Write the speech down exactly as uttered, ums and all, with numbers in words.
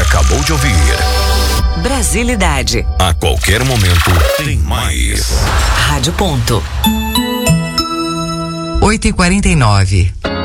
acabou de ouvir Brasilidade. A qualquer momento tem mais. Rádio Ponto. oito e quarenta e nove.